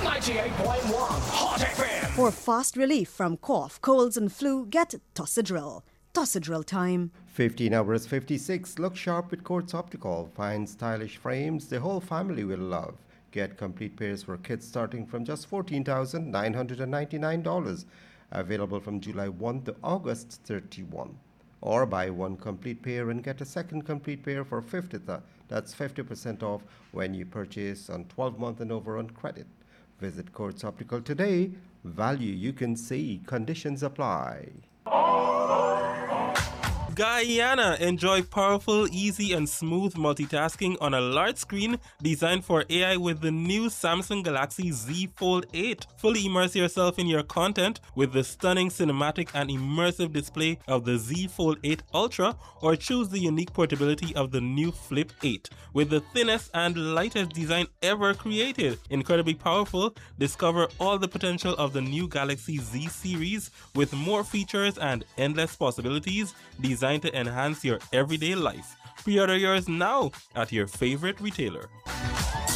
98.1 Hot FM. For fast relief from cough, colds, and flu, get Tossidril. Tossidril time. 15 hours 56. Look sharp with Quartz Optical. Find stylish frames the whole family will love. Get complete pairs for kids starting from just $14,999. Available from July 1 to August 31. Or buy one complete pair and get a second complete pair for 50th. That's 50% off when you purchase on 12-month and over on credit. Visit Quartz Optical today. Value you can see. Conditions apply. Guyana, enjoy powerful, easy, and smooth multitasking on a large screen designed for AI with the new Samsung Galaxy Z Fold 8. Fully immerse yourself in your content with the stunning cinematic and immersive display of the Z Fold 8 Ultra, or choose the unique portability of the new Flip 8 with the thinnest and lightest design ever created. Incredibly powerful, discover all the potential of the new Galaxy Z series with more features and endless possibilities designed to enhance your everyday life. Pre-order yours now at your favorite retailer.